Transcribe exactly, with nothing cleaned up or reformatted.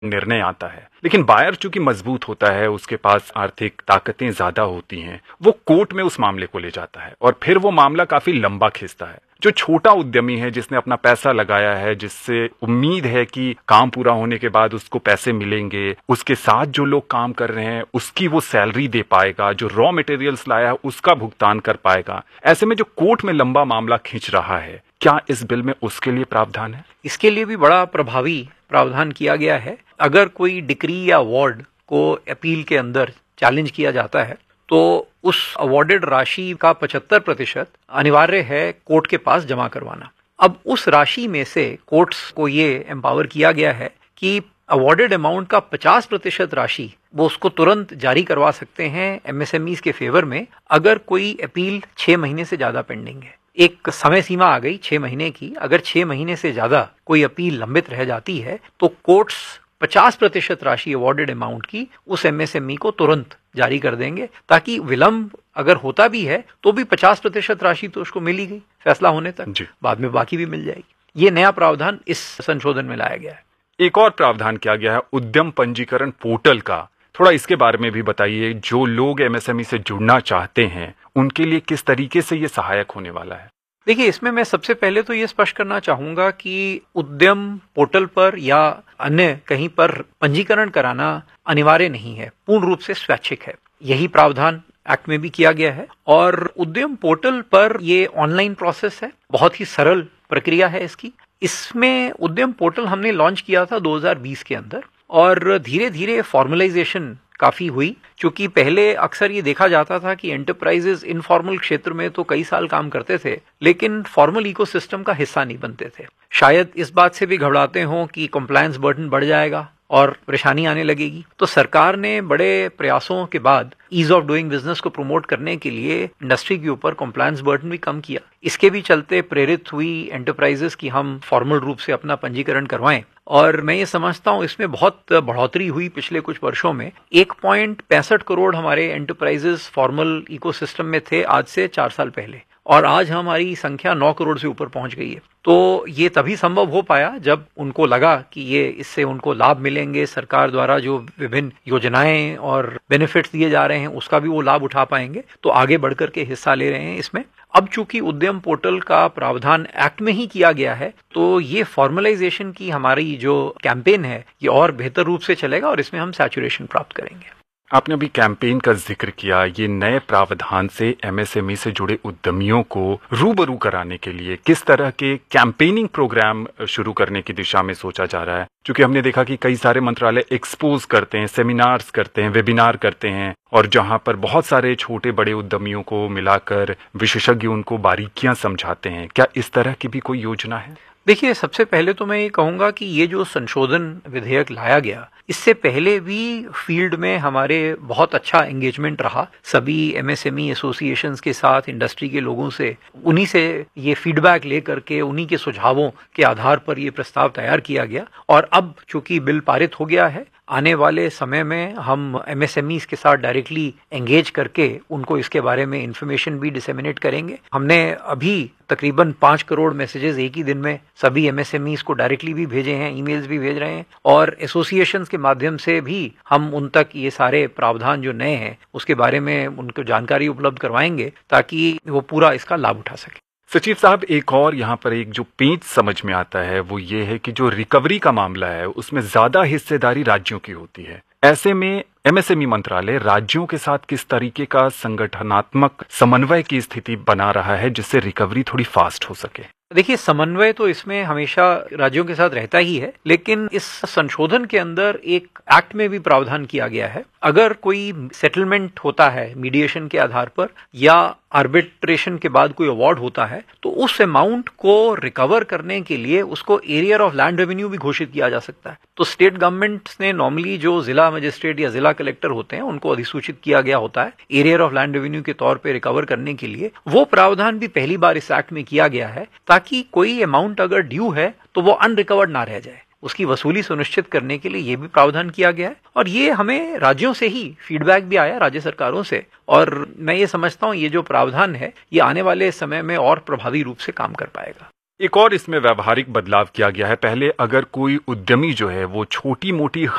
निर्णय आता है। लेकिन बायर चूंकि मजबूत होता है, उसके पास आर्थिक ताकतें ज्यादा होती हैं, वो कोर्ट में उस मामले को ले जाता है और फिर वो मामला काफी लंबा खींचता है। जो छोटा उद्यमी है, जिसने अपना पैसा लगाया है, जिससे उम्मीद है कि काम पूरा होने के बाद उसको पैसे मिलेंगे, उसके साथ जो लोग काम कर रहे हैं उसकी वो सैलरी दे पाएगा, जो रॉ मटेरियल्स लाया है उसका भुगतान कर पाएगा। ऐसे में जो कोर्ट में लंबा मामला खींच रहा है, क्या इस बिल में उसके लिए प्रावधान है? इसके लिए भी बड़ा प्रभावी प्रावधान किया गया है। अगर कोई डिक्री या अवार्ड को अपील के अंदर चैलेंज किया जाता है तो उस अवार्डेड राशि का पचहत्तर प्रतिशत अनिवार्य है कोर्ट के पास जमा करवाना। अब उस राशि में से कोर्ट्स को ये एम्पावर किया गया है कि अवार्डेड अमाउंट का पचास प्रतिशत राशि वो उसको तुरंत जारी करवा सकते हैं एमएसएमईज के फेवर में, अगर कोई अपील छह महीने से ज्यादा पेंडिंग है। एक समय सीमा आ गई छह महीने की। अगर छह महीने से ज्यादा कोई अपील लंबित रह जाती है तो कोर्ट्स पचास प्रतिशत राशि अवार्डेड अमाउंट की उस एमएसएमई को तुरंत जारी कर देंगे, ताकि विलंब अगर होता भी है तो भी पचास प्रतिशत राशि तो उसको मिल ही गई फैसला होने तक, बाद में बाकी भी मिल जाएगी। ये नया प्रावधान इस संशोधन में लाया गया है। एक और प्रावधान किया गया है उद्यम पंजीकरण पोर्टल का। थोड़ा इसके बारे में भी बताइए। जो लोग एमएसएमई से जुड़ना चाहते हैं उनके लिए किस तरीके से ये सहायक होने वाला है? देखिए, इसमें मैं सबसे पहले तो ये स्पष्ट करना चाहूंगा कि उद्यम पोर्टल पर या अन्य कहीं पर पंजीकरण कराना अनिवार्य नहीं है, पूर्ण रूप से स्वैच्छिक है। यही प्रावधान एक्ट में भी किया गया है और उद्यम पोर्टल पर ये ऑनलाइन प्रोसेस है, बहुत ही सरल प्रक्रिया है इसकी। इसमें उद्यम पोर्टल हमने लॉन्च किया था दो हज़ार बीस के अंदर और धीरे धीरे फॉर्मलाइजेशन काफी हुई, क्योंकि पहले अक्सर ये देखा जाता था कि एंटरप्राइजेस इनफॉर्मल क्षेत्र में तो कई साल काम करते थे लेकिन फॉर्मल इकोसिस्टम का हिस्सा नहीं बनते थे। शायद इस बात से भी घबराते हों कि कंप्लायंस बर्डन बढ़ जाएगा और परेशानी आने लगेगी। तो सरकार ने बड़े प्रयासों के बाद ईज ऑफ डूइंग बिजनेस को प्रमोट करने के लिए इंडस्ट्री के ऊपर कंप्लायंस बर्डन भी कम किया। इसके भी चलते प्रेरित हुई एंटरप्राइजेस की हम फॉर्मल रूप से अपना पंजीकरण करवाएं और मैं ये समझता हूं इसमें बहुत बढ़ोतरी हुई पिछले कुछ वर्षों में। एक पॉइंट पैंसठ करोड़ हमारे एंटरप्राइजेस फॉर्मल इकोसिस्टम में थे आज से चार साल पहले और आज हमारी संख्या नौ करोड़ से ऊपर पहुंच गई है। तो ये तभी संभव हो पाया जब उनको लगा कि ये इससे उनको लाभ मिलेंगे, सरकार द्वारा जो विभिन्न योजनाएं और बेनिफिट्स दिए जा रहे हैं उसका भी वो लाभ उठा पाएंगे, तो आगे बढ़कर के हिस्सा ले रहे हैं इसमें। अब चूंकि उद्यम पोर्टल का प्रावधान एक्ट में ही किया गया है तो ये फॉर्मलाइजेशन की हमारी जो कैंपेन है ये और बेहतर रूप से चलेगा और इसमें हम सैचुरेशन प्राप्त करेंगे। आपने अभी कैंपेन का जिक्र किया। ये नए प्रावधान से एमएसएमई से जुड़े उद्यमियों को रूबरू कराने के लिए किस तरह के कैंपेनिंग प्रोग्राम शुरू करने की दिशा में सोचा जा रहा है? क्योंकि हमने देखा कि कई सारे मंत्रालय एक्सपोज करते हैं, सेमिनार्स करते हैं, वेबिनार करते हैं और जहां पर बहुत सारे छोटे बड़े उद्यमियों को मिलाकर विशेषज्ञ उनको बारीकियां समझाते हैं। क्या इस तरह की भी कोई योजना है? देखिए, सबसे पहले तो मैं ये कहूंगा कि ये जो संशोधन विधेयक लाया गया, इससे पहले भी फील्ड में हमारे बहुत अच्छा एंगेजमेंट रहा सभी एमएसएमई एसोसिएशंस के साथ, इंडस्ट्री के लोगों से। उन्हीं से ये फीडबैक लेकर के उन्हीं के सुझावों के आधार पर ये प्रस्ताव तैयार किया गया और अब चूंकि बिल पारित हो गया है, आने वाले समय में हम एमएसएमईज के साथ डायरेक्टली एंगेज करके उनको इसके बारे में इंफॉर्मेशन भी डिसेमिनेट करेंगे। हमने अभी तकरीबन पांच करोड़ मैसेजेस एक ही दिन में सभी एमएसएमईज को डायरेक्टली भी भेजे हैं, ईमेल्स भी भेज रहे हैं और एसोसिएशंस के माध्यम से भी हम उन तक ये सारे प्रावधान जो नए हैं उसके बारे में उनको जानकारी उपलब्ध करवाएंगे ताकि वो पूरा इसका लाभ उठा सके। सचिव साहब, एक और यहाँ पर एक जो पेंच समझ में आता है वो ये है कि जो रिकवरी का मामला है उसमें ज्यादा हिस्सेदारी राज्यों की होती है। ऐसे में एमएसएमई मंत्रालय राज्यों के साथ किस तरीके का संगठनात्मक समन्वय की स्थिति बना रहा है जिससे रिकवरी थोड़ी फास्ट हो सके? देखिए, समन्वय तो इसमें हमेशा राज्यों के साथ रहता ही है, लेकिन इस संशोधन के अंदर एक एक्ट में भी प्रावधान किया गया है। अगर कोई सेटलमेंट होता है मीडिएशन के आधार पर या आर्बिट्रेशन के बाद कोई अवार्ड होता है तो उस अमाउंट को रिकवर करने के लिए उसको एरियर ऑफ लैंड रेवेन्यू भी घोषित किया जा सकता है। तो स्टेट गवर्नमेंट्स ने नॉर्मली जो जिला मजिस्ट्रेट या जिला कलेक्टर होते हैं उनको अधिसूचित किया गया होता है एरियर ऑफ लैंड रेवेन्यू के तौर पे रिकवर करने के लिए। वो प्रावधान भी पहली बार इस एक्ट में किया गया है ताकि कोई अमाउंट अगर ड्यू है तो वो अनरिकवर्ड ना रह जाए, उसकी वसूली सुनिश्चित करने के लिए ये भी प्रावधान किया गया है। और ये हमें राज्यों से ही फीडबैक भी आया, राज्य सरकारों से, और मैं ये समझता हूँ ये जो प्रावधान है ये आने वाले समय में और प्रभावी रूप से काम कर पाएगा। एक और इसमें व्यावहारिक बदलाव किया गया है। पहले अगर कोई उद्यमी जो है वो छोटी मोटी